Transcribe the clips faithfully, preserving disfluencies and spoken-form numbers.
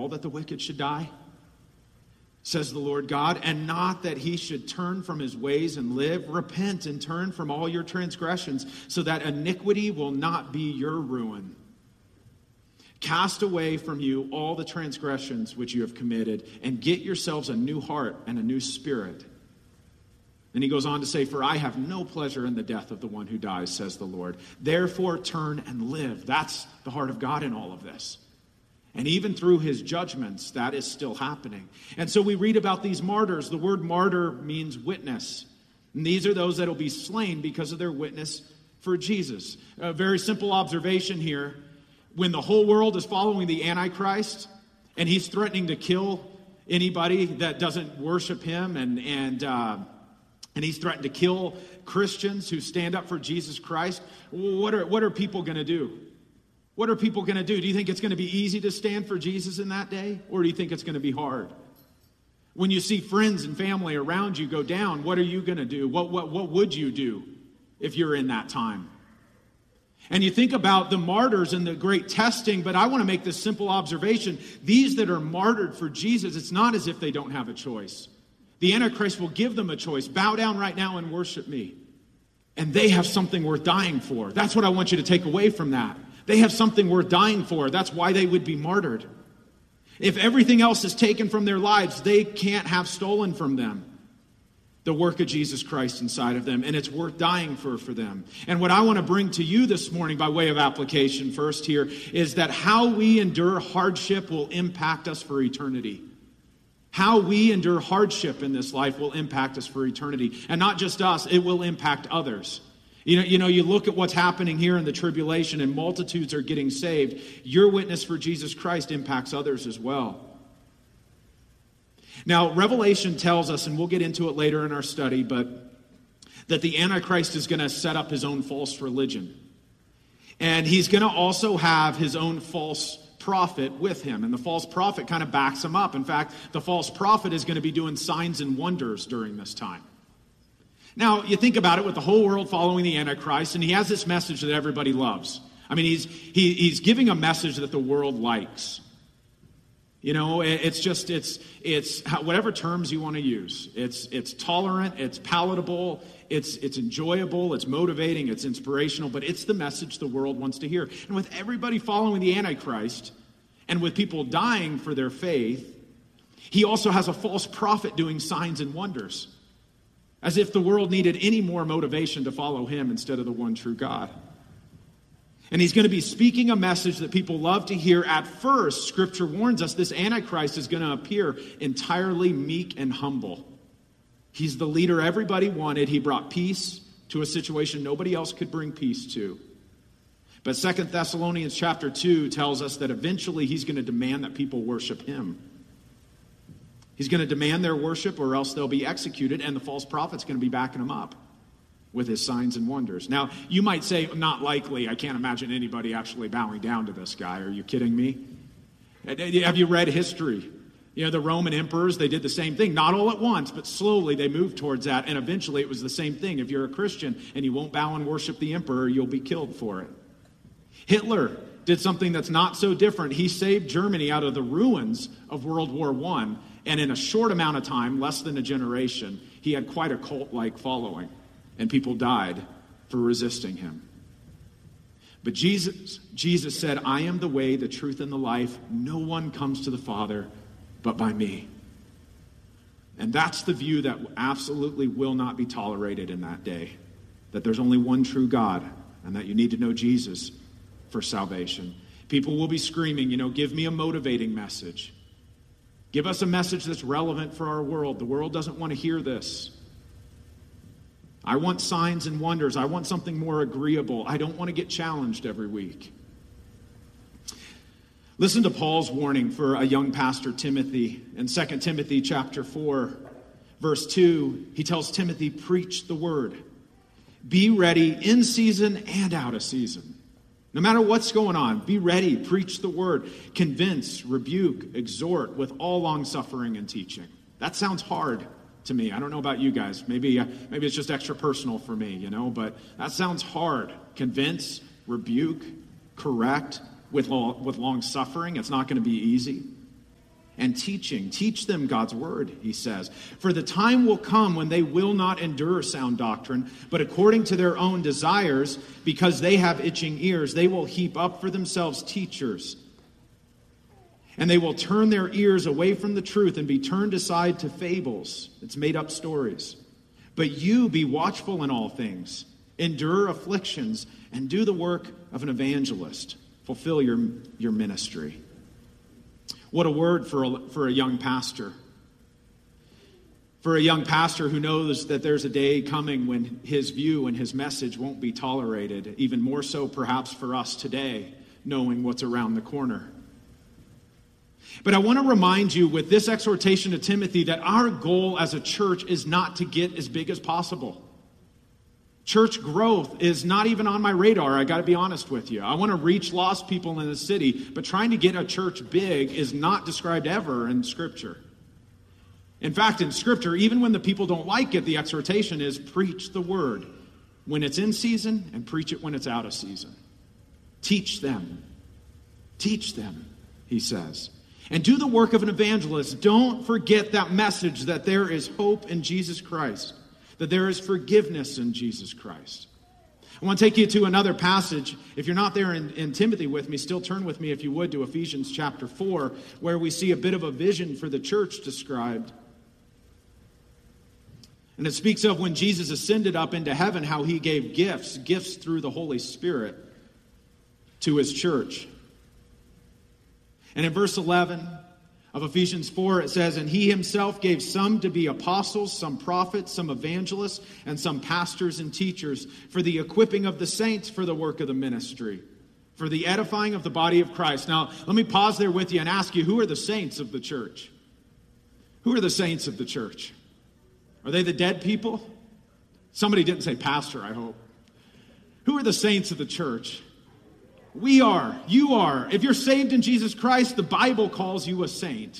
all that the wicked should die? Says the Lord God, and not that he should turn from his ways and live. Repent and turn from all your transgressions, so that iniquity will not be your ruin. Cast away from you all the transgressions which you have committed, and get yourselves a new heart and a new spirit. Then he goes on to say, for I have no pleasure in the death of the one who dies, says the Lord. Therefore turn and live. That's the heart of God in all of this. And even through his judgments, that is still happening. And so we read about these martyrs. The word martyr means witness. And these are those that will be slain because of their witness for Jesus. A very simple observation here. When the whole world is following the Antichrist, and he's threatening to kill anybody that doesn't worship him, and, and, uh, and he's threatened to kill Christians who stand up for Jesus Christ, what are, what are people going to do? What are people going to do? Do you think it's going to be easy to stand for Jesus in that day? Or do you think it's going to be hard? When you see friends and family around you go down, what are you going to do? What, what, what would you do if you're in that time? And you think about the martyrs and the great testing, but I want to make this simple observation. These that are martyred for Jesus, it's not as if they don't have a choice. The Antichrist will give them a choice. Bow down right now and worship me. And they have something worth dying for. That's what I want you to take away from that. They have something worth dying for. That's why they would be martyred. If everything else is taken from their lives, they can't have stolen from them the work of Jesus Christ inside of them, and it's worth dying for for them. And what I want to bring to you this morning by way of application first here is that how we endure hardship will impact us for eternity. How we endure hardship in this life will impact us for eternity. And not just us, it will impact others. You know, you know, you look at what's happening here in the tribulation and multitudes are getting saved. Your witness for Jesus Christ impacts others as well. Now, Revelation tells us, and we'll get into it later in our study, but that the Antichrist is going to set up his own false religion. And he's going to also have his own false prophet with him. And the false prophet kind of backs him up. In fact, the false prophet is going to be doing signs and wonders during this time. Now, you think about it with the whole world following the Antichrist, and he has this message that everybody loves. I mean, he's he, he's giving a message that the world likes. You know, it's just, it's, it's whatever terms you want to use. It's, it's tolerant, it's palatable, it's, it's enjoyable, it's motivating, it's inspirational, but it's the message the world wants to hear. And with everybody following the Antichrist, and with people dying for their faith, he also has a false prophet doing signs and wonders. As if the world needed any more motivation to follow him instead of the one true God. And he's going to be speaking a message that people love to hear. At first, Scripture warns us this Antichrist is going to appear entirely meek and humble. He's the leader everybody wanted. He brought peace to a situation nobody else could bring peace to. But Second Thessalonians chapter two tells us that eventually he's going to demand that people worship him. He's going to demand their worship or else they'll be executed, and the false prophet's going to be backing them up with his signs and wonders. Now, you might say, not likely. I can't imagine anybody actually bowing down to this guy. Are you kidding me? Have you read history? You know, the Roman emperors, they did the same thing. Not all at once, but slowly they moved towards that, and eventually it was the same thing. If you're a Christian and you won't bow and worship the emperor, you'll be killed for it. Hitler did something that's not so different. He saved Germany out of the ruins of World War One. And in a short amount of time, less than a generation, he had quite a cult-like following. And people died for resisting him. But Jesus, Jesus said, I am the way, the truth, and the life. No one comes to the Father but by me. And that's the view that absolutely will not be tolerated in that day. That there's only one true God, and that you need to know Jesus for salvation. People will be screaming, you know, give me a motivating message. Give us a message that's relevant for our world. The world doesn't want to hear this. I want signs and wonders. I want something more agreeable. I don't want to get challenged every week. Listen to Paul's warning for a young pastor, Timothy. In Second Timothy chapter four, verse two, he tells Timothy, preach the word. Be ready in season and out of season. No matter what's going on, be ready, preach the word, convince, rebuke, exhort with all long-suffering and teaching. That sounds hard to me. I don't know about you guys. Maybe, uh, maybe it's just extra personal for me, you know, but that sounds hard. Convince, rebuke, correct with, lo- with long-suffering. It's not going to be easy. and teaching. Teach them God's word, he says. For the time will come when they will not endure sound doctrine, but according to their own desires, because they have itching ears, they will heap up for themselves teachers. And they will turn their ears away from the truth and be turned aside to fables. It's made up stories. But you be watchful in all things, endure afflictions, and do the work of an evangelist. Fulfill your, your ministry. What a word for a, for a young pastor. For a young pastor who knows that there's a day coming when his view and his message won't be tolerated, even more so perhaps for us today, knowing what's around the corner. But I want to remind you with this exhortation to Timothy that our goal as a church is not to get as big as possible. Church growth is not even on my radar, I got to be honest with you. I want to reach lost people in the city, but trying to get a church big is not described ever in Scripture. In fact, in Scripture, even when the people don't like it, the exhortation is preach the word when it's in season and preach it when it's out of season. Teach them. Teach them, he says. And do the work of an evangelist. Don't forget that message that there is hope in Jesus Christ, that there is forgiveness in Jesus Christ. I want to take you to another passage. If you're not there in, in Timothy with me, still turn with me, if you would, to Ephesians chapter four, where we see a bit of a vision for the church described. And it speaks of when Jesus ascended up into heaven, how he gave gifts, gifts through the Holy Spirit to his church. And in verse eleven of Ephesians four, it says, and he himself gave some to be apostles, some prophets, some evangelists, and some pastors and teachers for the equipping of the saints for the work of the ministry, for the edifying of the body of Christ. Now, let me pause there with you and ask you, who are the saints of the church? Who are the saints of the church? Are they the dead people? Somebody didn't say pastor, I hope. Who are the saints of the church? We are. You are. If you're saved in Jesus Christ, the Bible calls you a saint.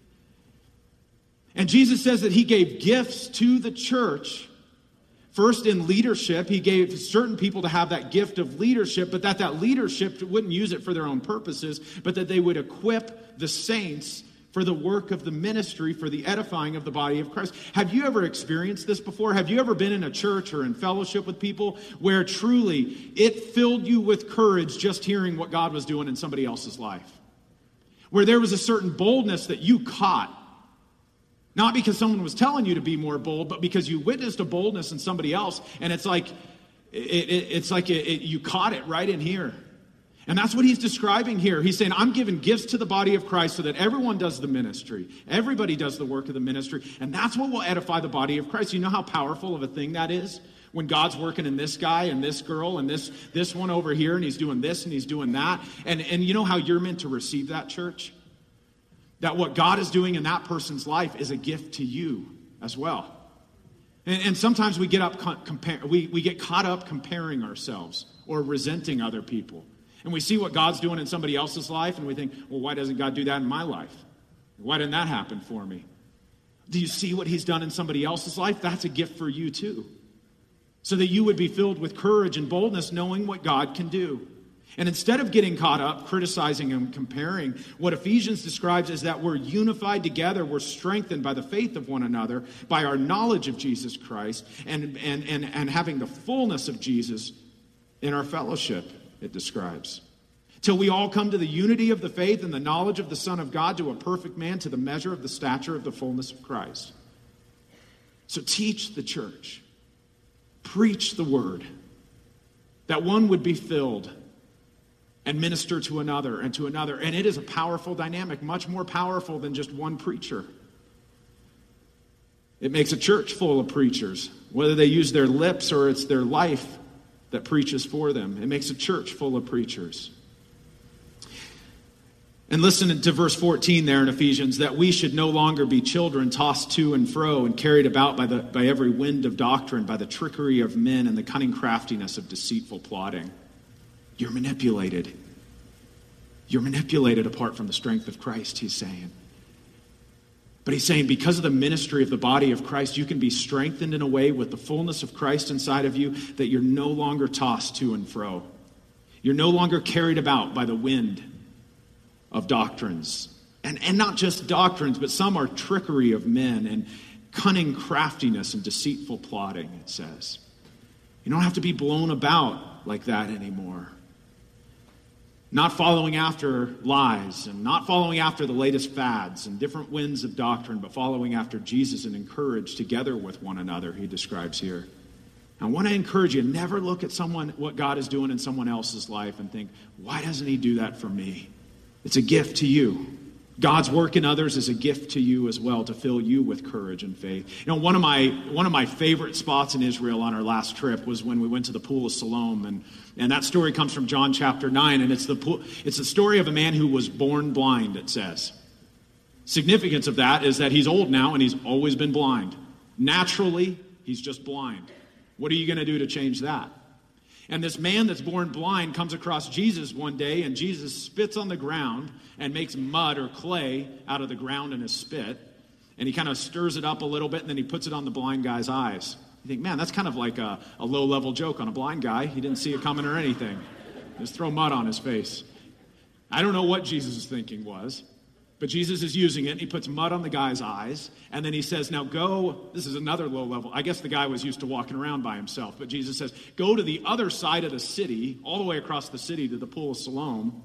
And Jesus says that he gave gifts to the church. First in leadership, he gave certain people to have that gift of leadership, but that that leadership wouldn't use it for their own purposes, but that they would equip the saints for the work of the ministry, for the edifying of the body of Christ. Have you ever experienced this before? Have you ever been in a church or in fellowship with people where truly it filled you with courage just hearing what God was doing in somebody else's life? Where there was a certain boldness that you caught. Not because someone was telling you to be more bold, but because you witnessed a boldness in somebody else, and it's like, it, it, it's like it, it, you caught it right in here. And that's what he's describing here. He's saying, I'm giving gifts to the body of Christ so that everyone does the ministry. Everybody does the work of the ministry. And that's what will edify the body of Christ. You know how powerful of a thing that is? When God's working in this guy and this girl and this, this one over here, and he's doing this and he's doing that. And, and you know how you're meant to receive that, church? That what God is doing in that person's life is a gift to you as well. And, and sometimes we get up compare, we, we get caught up comparing ourselves or resenting other people. And we see what God's doing in somebody else's life, and we think, well, why doesn't God do that in my life? Why didn't that happen for me? Do you see what he's done in somebody else's life? That's a gift for you too. So that you would be filled with courage and boldness, knowing what God can do. And instead of getting caught up, criticizing and comparing, what Ephesians describes is that we're unified together, we're strengthened by the faith of one another, by our knowledge of Jesus Christ, and, and, and, and having the fullness of Jesus in our fellowship. It describes. Till we all come to the unity of the faith and the knowledge of the Son of God, to a perfect man, to the measure of the stature of the fullness of Christ. So teach the church. Preach the word. That one would be filled and minister to another and to another. And it is a powerful dynamic, much more powerful than just one preacher. It makes a church full of preachers, whether they use their lips or it's their life that preaches for them. It makes a church full of preachers. And listen to verse fourteen there in Ephesians, that we should no longer be children tossed to and fro and carried about by the by every wind of doctrine, by the trickery of men and the cunning craftiness of deceitful plotting. You're manipulated. You're manipulated apart from the strength of Christ, he's saying. But he's saying because of the ministry of the body of Christ, you can be strengthened in a way with the fullness of Christ inside of you that you're no longer tossed to and fro. You're no longer carried about by the wind of doctrines And, and not just doctrines, but some are trickery of men and cunning craftiness and deceitful plotting, it says. You don't have to be blown about like that anymore. Not following after lies and not following after the latest fads and different winds of doctrine, but following after Jesus and encouraged together with one another, he describes here. I want to encourage you, never look at someone, what God is doing in someone else's life and think, why doesn't he do that for me? It's a gift to you. God's work in others is a gift to you as well, to fill you with courage and faith. You know, one of my one of my favorite spots in Israel on our last trip was when we went to the Pool of Siloam, and and that story comes from John chapter nine, and it's the pool, it's the story of a man who was born blind. It says, significance of that is that he's old now and he's always been blind. Naturally, he's just blind. What are you going to do to change that? And this man that's born blind comes across Jesus one day, and Jesus spits on the ground and makes mud or clay out of the ground in his spit. And he kind of stirs it up a little bit, and then he puts it on the blind guy's eyes. You think, man, that's kind of like a, a low-level joke on a blind guy. He didn't see it coming or anything. Just throw mud on his face. I don't know what Jesus' thinking was, but Jesus is using it, and he puts mud on the guy's eyes, and then he says, now go, this is another low level. I guess the guy was used to walking around by himself, but Jesus says, go to the other side of the city, all the way across the city to the Pool of Siloam,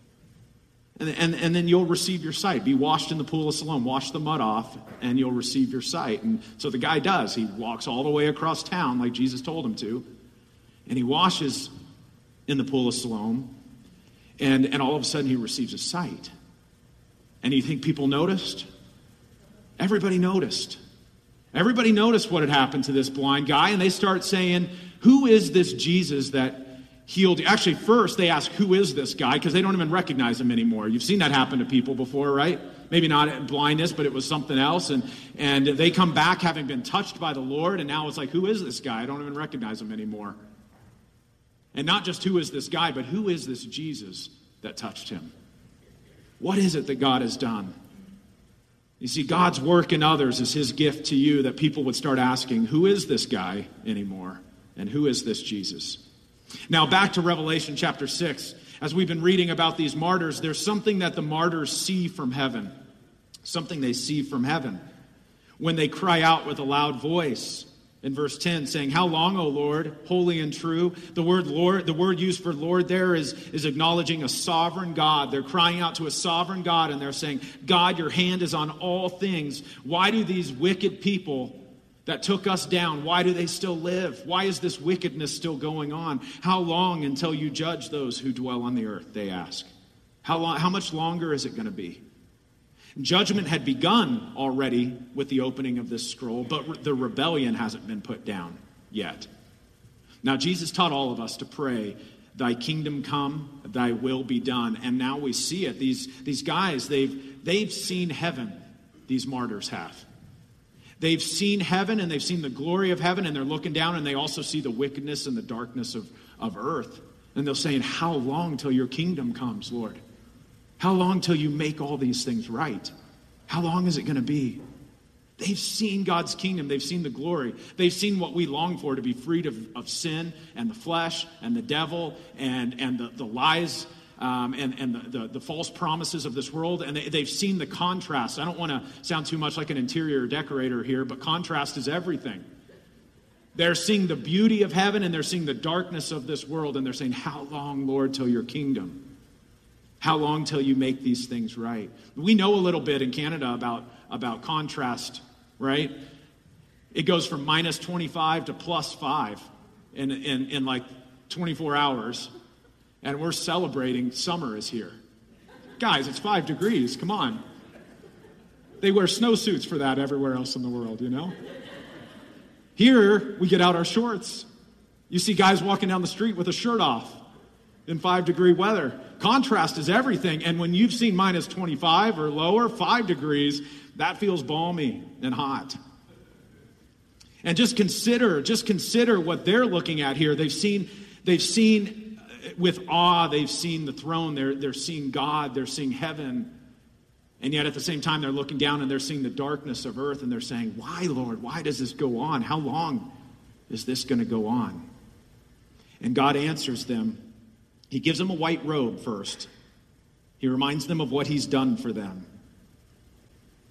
and, and, and then you'll receive your sight. Be washed in the Pool of Siloam, wash the mud off, and you'll receive your sight. And so the guy does. He walks all the way across town like Jesus told him to, and he washes in the Pool of Siloam, and, and all of a sudden he receives his sight. And you think people noticed? Everybody noticed. Everybody noticed what had happened to this blind guy, and they start saying, who is this Jesus that healed you? Actually, first they ask, who is this guy? Because they don't even recognize him anymore. You've seen that happen to people before, right? Maybe not blindness, but it was something else. And, and they come back having been touched by the Lord, and now it's like, who is this guy? I don't even recognize him anymore. And not just who is this guy, but who is this Jesus that touched him? What is it that God has done? You see, God's work in others is his gift to you, that people would start asking, who is this guy anymore? And who is this Jesus? Now, back to Revelation chapter six. As we've been reading about these martyrs, there's something that the martyrs see from heaven. Something they see from heaven. When they cry out with a loud voice. In verse ten, saying, how long, O Lord, holy and true? The word Lord, the word used for Lord there is, is acknowledging a sovereign God. They're crying out to a sovereign God, and they're saying, God, your hand is on all things. Why do these wicked people that took us down, why do they still live? Why is this wickedness still going on? How long until you judge those who dwell on the earth, they ask. How long? How much longer is it going to be? Judgment had begun already with the opening of this scroll, but the rebellion hasn't been put down yet. Now, Jesus taught all of us to pray, thy kingdom come, thy will be done. And now we see it. These, these guys, they've, they've seen heaven, these martyrs have. They've seen heaven, and they've seen the glory of heaven, and they're looking down, and they also see the wickedness and the darkness of, of earth. And they're saying, how long till your kingdom comes, Lord? How long till you make all these things right? How long is it going to be? They've seen God's kingdom. They've seen the glory. They've seen what we long for, to be freed of, of sin and the flesh and the devil and, and the, the lies um, and, and the, the, the false promises of this world. And they, they've seen the contrast. I don't want to sound too much like an interior decorator here, but contrast is everything. They're seeing the beauty of heaven, and they're seeing the darkness of this world. And they're saying, how long, Lord, till your kingdom? How long till you make these things right? We know a little bit in Canada about, about contrast, right? It goes from minus twenty-five to plus five in, in, in like twenty-four hours. And we're celebrating summer is here. Guys, it's five degrees. Come on. They wear snowsuits for that everywhere else in the world, you know? Here, we get out our shorts. You see guys walking down the street with a shirt off in five degree weather. Contrast is everything. And when you've seen minus twenty-five or lower, five degrees, that feels balmy and hot. And just consider, just consider what they're looking at here. They've seen, they've seen with awe, they've seen the throne. They're, they're seeing God. They're seeing heaven. And yet at the same time, they're looking down and they're seeing the darkness of earth. And they're saying, why, Lord? Why does this go on? How long is this going to go on? And God answers them. He gives them a white robe first. He reminds them of what he's done for them.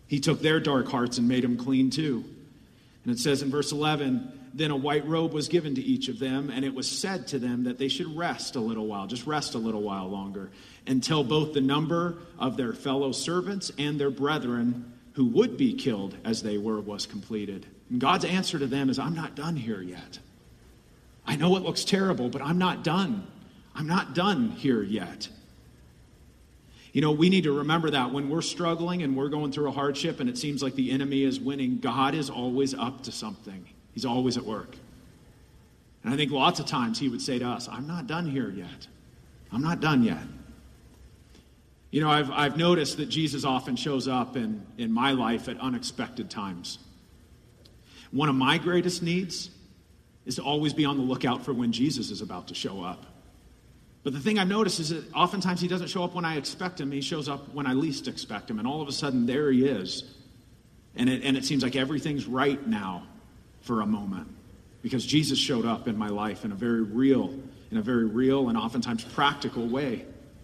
He took their dark hearts and made them clean too. And it says in verse eleven, then a white robe was given to each of them, and it was said to them that they should rest a little while, just rest a little while longer, until both the number of their fellow servants and their brethren who would be killed as they were was completed. And God's answer to them is, I'm not done here yet. I know it looks terrible, but I'm not done. I'm not done here yet. You know, we need to remember that when we're struggling and we're going through a hardship and it seems like the enemy is winning, God is always up to something. He's always at work. And I think lots of times he would say to us, I'm not done here yet. I'm not done yet. You know, I've, I've noticed that Jesus often shows up in, in my life at unexpected times. One of my greatest needs is to always be on the lookout for when Jesus is about to show up. But the thing I've noticed is that oftentimes he doesn't show up when I expect him. He shows up when I least expect him. And all of a sudden, there he is. And it, and it seems like everything's right now for a moment. Because Jesus showed up in my life in a very real, in a very real and oftentimes practical way.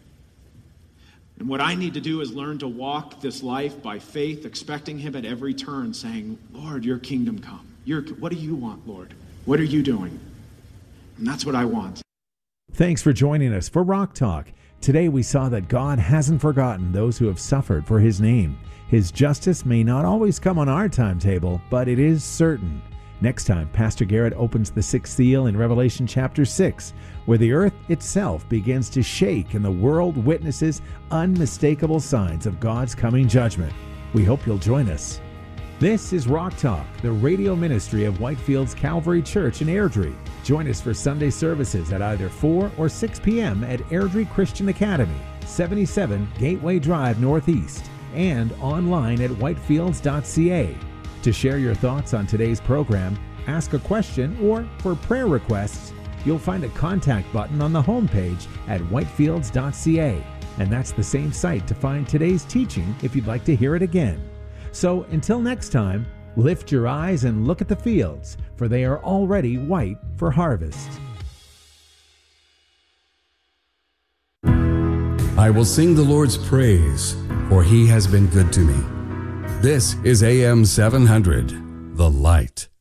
And what I need to do is learn to walk this life by faith, expecting him at every turn, saying, Lord, your kingdom come. Your, what do you want, Lord? What are you doing? And that's what I want. Thanks for joining us for Rock Talk. Today we saw that God hasn't forgotten those who have suffered for his name. His justice may not always come on our timetable, but it is certain. Next time, Pastor Garrett opens the sixth seal in Revelation chapter six, where the earth itself begins to shake and the world witnesses unmistakable signs of God's coming judgment. We hope you'll join us. This is Rock Talk, the radio ministry of Whitefields Calvary Church in Airdrie. Join us for Sunday services at either four or six p.m. at Airdrie Christian Academy, seventy-seven Gateway Drive Northeast, and online at whitefields dot c a. To share your thoughts on today's program, ask a question, or for prayer requests, you'll find a contact button on the homepage at whitefields dot c a. And that's the same site to find today's teaching if you'd like to hear it again. So until next time, lift your eyes and look at the fields, for they are already white for harvest. I will sing the Lord's praise, for he has been good to me. This is A M seven hundred, The Light.